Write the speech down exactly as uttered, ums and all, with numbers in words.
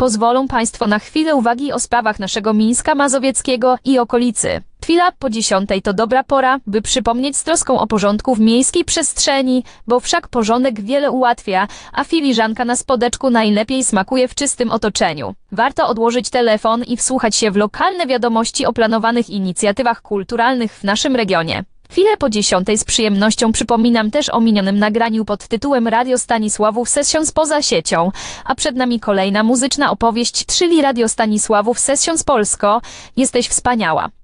Pozwolą Państwo na chwilę uwagi o sprawach naszego Mińska Mazowieckiego i okolicy. Chwila po dziesiątej to dobra pora, by przypomnieć z troską o porządku w miejskiej przestrzeni, bo wszak porządek wiele ułatwia, a filiżanka na spodeczku najlepiej smakuje w czystym otoczeniu. Warto odłożyć telefon i wsłuchać się w lokalne wiadomości o planowanych inicjatywach kulturalnych w naszym regionie. Chwilę po dziesiątej z przyjemnością przypominam też o minionym nagraniu pod tytułem Radio Stanisławów Sessions poza siecią, a przed nami kolejna muzyczna opowieść, czyli Radio Stanisławów Sessions Polsko. Jesteś wspaniała.